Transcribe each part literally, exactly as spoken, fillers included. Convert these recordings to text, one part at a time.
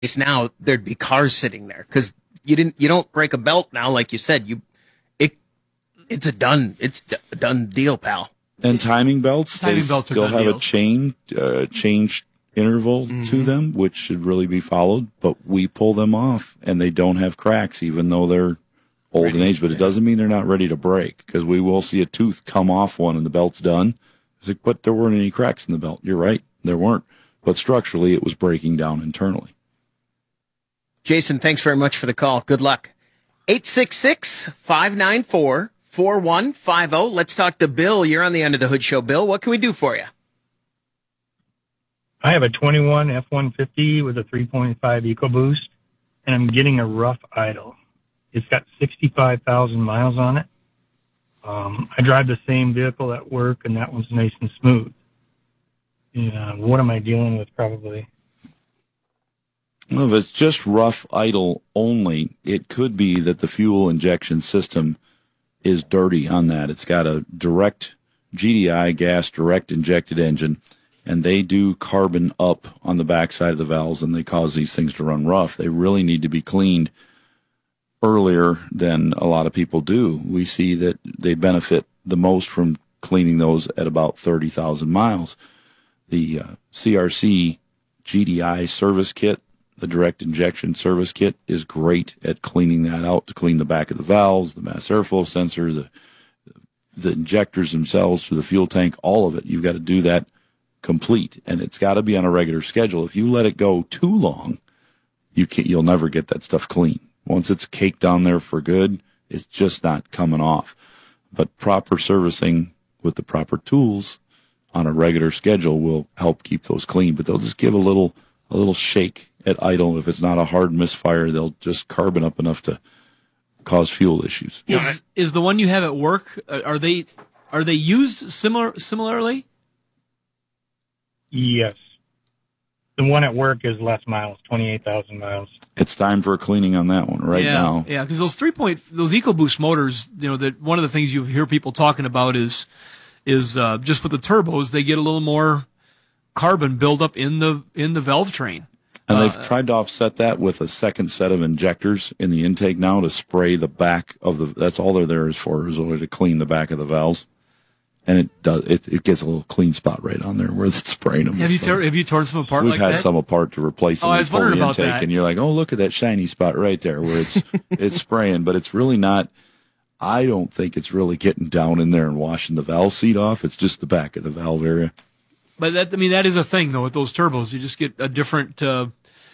now, there'd be cars sitting there because you didn't. You don't break a belt now, like you said. You, it, it's a done. It's a done deal, pal. And timing belts, timing they belts still have deal. a chain, uh, change interval mm-hmm. to them, which should really be followed. But we pull them off, and they don't have cracks, even though they're old ready, in age. But yeah. It doesn't mean they're not ready to break, because we will see a tooth come off one, and the belt's done. It's like, but there weren't any cracks in the belt. You're right, there weren't. But structurally, it was breaking down internally. Jason, thanks very much for the call. Good luck. eight six six, five nine four, four one five zero. Let's talk to Bill. You're on the Under the Hood Show. Bill, what can we do for you? I have a twenty-one F one fifty with a three point five EcoBoost, and I'm getting a rough idle. It's got sixty-five thousand miles on it. Um, I drive the same vehicle at work, and that one's nice and smooth. Yeah, what am I dealing with probably? Well, if it's just rough idle only, it could be that the fuel injection system is dirty on that. It's got a direct G D I gas direct injected engine, and they do carbon up on the backside of the valves, and they cause these things to run rough. They really need to be cleaned earlier than a lot of people do. We see that they benefit the most from cleaning those at about thirty thousand miles. The uh, C R C G D I service kit, the direct injection service kit, is great at cleaning that out, to clean the back of the valves, the mass airflow sensor, the the injectors themselves to the fuel tank, all of it. You've got to do that complete, and it's got to be on a regular schedule. If you let it go too long, you can't, you'll never get that stuff clean. Once it's caked on there for good, it's just not coming off. But proper servicing with the proper tools on a regular schedule will help keep those clean. But they'll just give a little a little shake at idle. If it's not a hard misfire, they'll just carbon up enough to cause fuel issues. Is, is the one you have at work, are they are they used similar similarly? Yes. The one at work is less miles, twenty-eight thousand miles. It's time for a cleaning on that one right yeah, now. Yeah, because those three point, those EcoBoost motors, you know, that one of the things you hear people talking about is is uh, just with the turbos, they get a little more carbon buildup in the in the valve train. And they've uh, tried to offset that with a second set of injectors in the intake now to spray the back of the. That's all they're there is for, is only to clean the back of the valves. And it does. It, it gets a little clean spot right on there where it's spraying them. Have you so tor- have you torn some apart? We've like had that? some apart to replace them. Oh, I was wondering about intake, that. And you're like, oh, look at that shiny spot right there where it's it's spraying, but it's really not. I don't think it's really getting down in there and washing the valve seat off. It's just the back of the valve area. But that, I mean, that is a thing though with those turbos. You just get a different uh,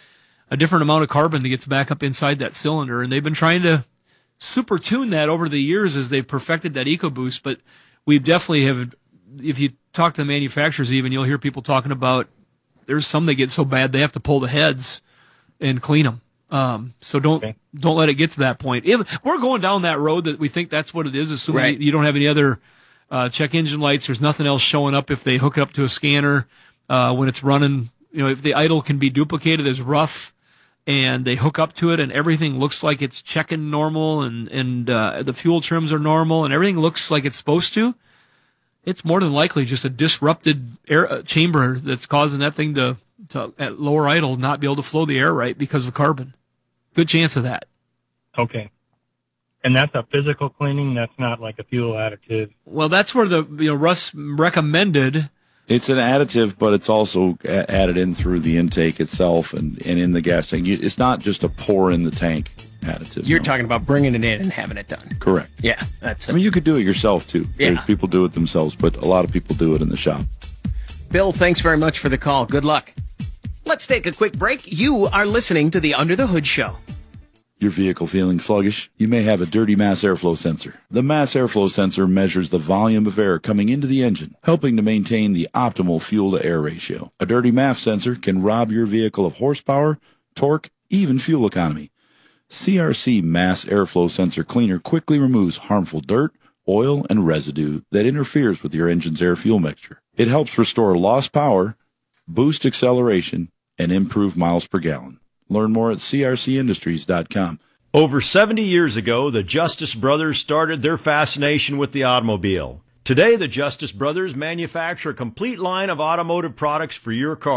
a different amount of carbon that gets back up inside that cylinder, and they've been trying to super tune that over the years as they've perfected that EcoBoost. But we definitely have. If you talk to the manufacturers, even you'll hear people talking about there's some that get so bad they have to pull the heads and clean them. Um, so don't okay. don't let it get to that point. If we're going down that road that we think that's what it is, assuming right. you don't have any other uh, check engine lights. There's nothing else showing up if they hook it up to a scanner uh, when it's running. You know, if the idle can be duplicated as rough, and they hook up to it, and everything looks like it's checking normal, and and uh, the fuel trims are normal, and everything looks like it's supposed to. It's more than likely just a disrupted air uh, chamber that's causing that thing to, to, at lower idle, not be able to flow the air right because of carbon. Good chance of that. Okay. And that's a physical cleaning? That's not like a fuel additive? Well, that's where the, you know, Russ recommended. It's an additive, but it's also a- added in through the intake itself and, and in the gas tank. It's not just a pour in the tank additive. You're no. talking about bringing it in and having it done. Correct. Yeah. That's. I mean, you could do it yourself, too. Yeah. There's people do it themselves, but a lot of people do it in the shop. Bill, thanks very much for the call. Good luck. Let's take a quick break. You are listening to the Under the Hood Show. Your vehicle feeling sluggish? You may have a dirty mass airflow sensor. The mass airflow sensor measures the volume of air coming into the engine, helping to maintain the optimal fuel-to-air ratio. A dirty M A F sensor can rob your vehicle of horsepower, torque, even fuel economy. C R C Mass Airflow Sensor Cleaner quickly removes harmful dirt, oil, and residue that interferes with your engine's air-fuel mixture. It helps restore lost power, boost acceleration, and improve miles per gallon. Learn more at c r c industries dot com. Over seventy years ago, the Justice Brothers started their fascination with the automobile. Today, the Justice Brothers manufacture a complete line of automotive products for your car.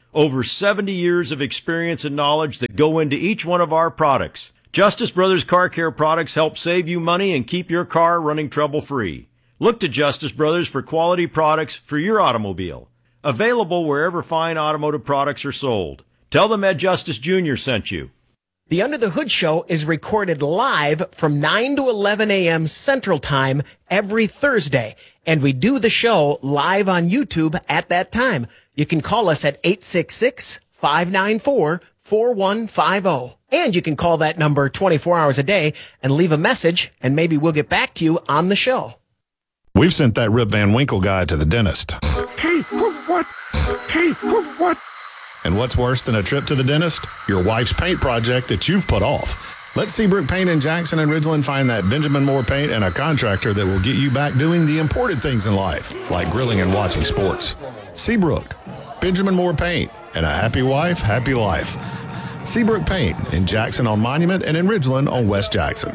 Over seventy years of experience and knowledge that go into each one of our products. Justice Brothers Car Care products help save you money and keep your car running trouble-free. Look to Justice Brothers for quality products for your automobile. Available wherever fine automotive products are sold. Tell them Ed Justice Junior sent you. The Under the Hood Show is recorded live from nine to eleven a.m. Central Time every Thursday. And we do the show live on YouTube at that time. You can call us at eight six six, five nine four, four one five zero. And you can call that number twenty-four hours a day and leave a message, and maybe we'll get back to you on the show. We've sent that Rip Van Winkle guy to the dentist. Hey, what? Hey, what? And what's worse than a trip to the dentist? Your wife's paint project that you've put off. Let Seabrook Paint in Jackson and Ridgeland find that Benjamin Moore paint and a contractor that will get you back doing the important things in life, like grilling and watching sports. Seabrook, Benjamin Moore Paint, and a happy wife, happy life. Seabrook Paint in Jackson on Monument and in Ridgeland on West Jackson.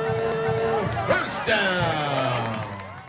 First down.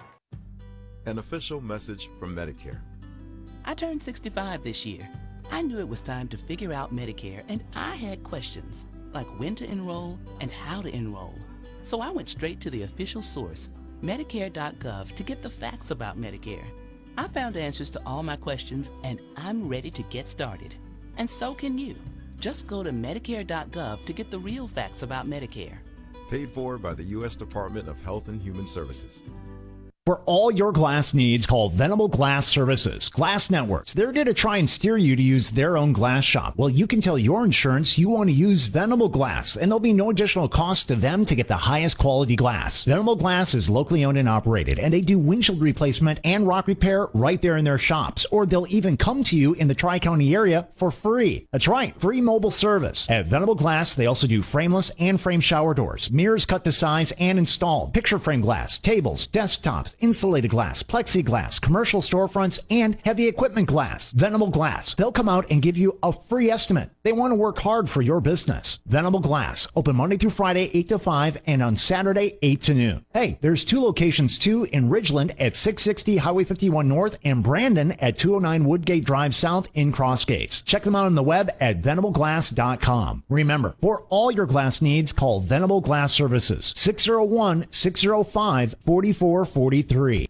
An official message from Medicare. I turned sixty-five this year. I knew it was time to figure out Medicare, and I had questions, like when to enroll and how to enroll. So I went straight to the official source, Medicare dot gov, to get the facts about Medicare. I found answers to all my questions, and I'm ready to get started. And so can you. Just go to Medicare dot gov to get the real facts about Medicare. Paid for by the U S Department of Health and Human Services. For all your glass needs, call Venable Glass Services. Glass Networks, they're going to try and steer you to use their own glass shop. Well, you can tell your insurance you want to use Venable Glass, and there'll be no additional cost to them to get the highest quality glass. Venable Glass is locally owned and operated, and they do windshield replacement and rock repair right there in their shops, or they'll even come to you in the Tri-County area for free. That's right, free mobile service. At Venable Glass, they also do frameless and frame shower doors, mirrors cut to size and installed, picture frame glass, tables, desktops, insulated glass, plexiglass, commercial storefronts, and heavy equipment glass. Venable Glass. They'll come out and give you a free estimate. They want to work hard for your business. Venable Glass. Open Monday through Friday, eight to five, and on Saturday, eight to noon. Hey, there's two locations too, in Ridgeland at six sixty Highway fifty-one North and Brandon at two oh nine Woodgate Drive South in Cross Gates. Check them out on the web at venable glass dot com. Remember, for all your glass needs, call Venable Glass Services, six oh one, six oh five, four four four three.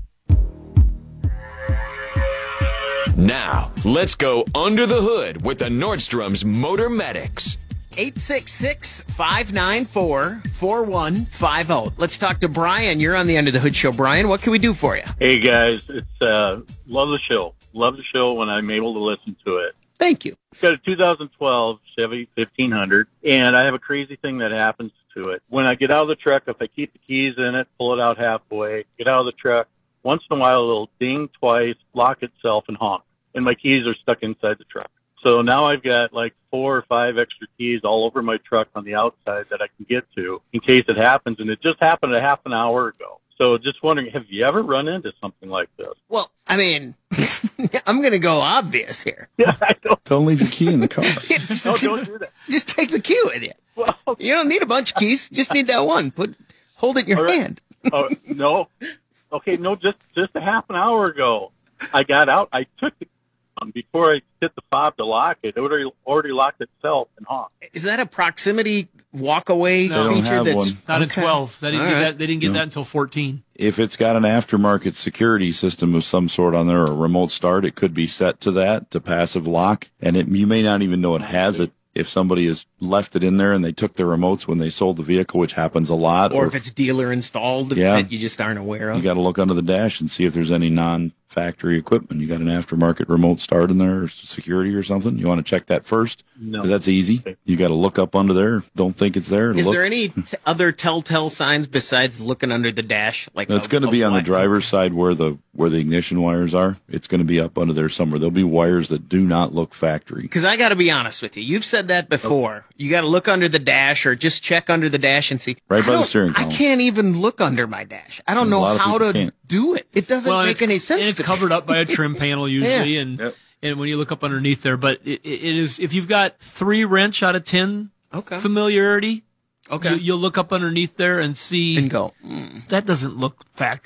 Now, let's go under the hood with the Nordstrom's Motor Medics. eight six six, five nine four, four one five zero. Let's talk to Brian. You're on the Under the Hood Show. Brian, what can we do for you? Hey, guys. It's uh, love the show. Love the show when I'm able to listen to it. Thank you. I've got a two thousand twelve Chevy fifteen hundred, and I have a crazy thing that happens to it. When I get out of the truck, if I keep the keys in it, pull it out halfway, get out of the truck, once in a while it'll ding twice, lock itself, and honk. And my keys are stuck inside the truck. So now I've got like four or five extra keys all over my truck on the outside that I can get to in case it happens. And it just happened a half an hour ago. So just wondering, have you ever run into something like this? Well, I mean, I'm going to go obvious here. Yeah, I don't. Don't leave your key in the car. Yeah, just, No, don't do that. just take the key with you. Well, You don't need a bunch of keys. Just need that one. Put, hold it in your All right. hand. oh, no. Okay, no, just, just a half an hour ago. I got out. I took the um, before I hit the fob to lock it. It already, already locked itself and honked. Is that a proximity walk away No. They don't feature have that's one. Not okay. in twelve. They didn't All get right. that. They didn't get No. that until fourteen. If it's got an aftermarket security system of some sort on there or a remote start, it could be set to that, to passive lock. And it, you may not even know it has it if somebody has left it in there and they took the remotes when they sold the vehicle, which happens a lot. Or if it's dealer installed Yeah. that you just aren't aware of. You got to look under the dash and see if there's any non-factory equipment. You got an aftermarket remote start in there, or security or something. You want to check that first, No. because that's easy. You got to look up under there. Don't think it's there. Is look. there any t- other telltale signs besides looking under the dash? Like It's a- going to a be on the black- driver's side where the where the ignition wires are. It's going to be up under there somewhere. There'll be wires that do not look factory. Because I got to be honest with you, you've said that before. You got to look under the dash, or just check under the dash and see. Right I by the don't- steering I column. can't even look under my dash. I don't A know lot of how people to can't. do it. It doesn't Well, and make it's- any sense. And it's to me. covered up by a trim panel usually, Yeah. and Yep. and when you look up underneath there, but it, it is if you've got three wrench out of ten Okay. familiarity, Okay. you, you'll look up underneath there and see And go. Mm. that doesn't look factory.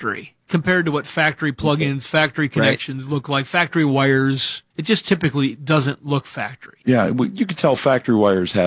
compared to what factory plugins, factory connections right. look like, factory wires. It just typically doesn't look factory. Yeah, you can tell factory wires have